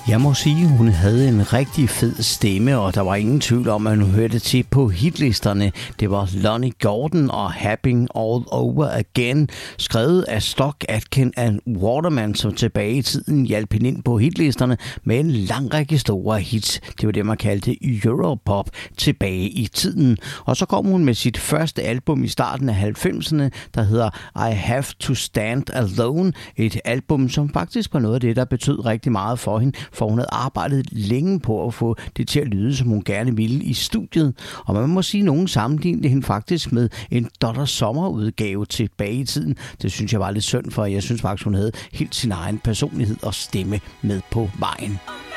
Jeg må sige, at hun havde en rigtig fed stemme, og der var ingen tvivl om, at hun hørte til på hitlisterne. Det var Lonnie Gordon og Happening All Over Again, skrevet af Stock Aitken and Waterman, som tilbage i tiden hjalp hende ind på hitlisterne med en lang række store hits. Det var det, man kaldte Europop tilbage i tiden. Og så kom hun med sit første album i starten af 90'erne, der hedder I Have to Stand Alone. Et album, som faktisk var noget af det, der betød rigtig meget for hende, for hun havde arbejdet længe på at få det til at lyde, som hun gerne ville i studiet. Og man må sige, at nogen sammenlignede hende faktisk med en Donna Summer-udgave tilbage i tiden. Det synes jeg var lidt synd for. Jeg synes faktisk, hun havde helt sin egen personlighed og stemme med på vejen.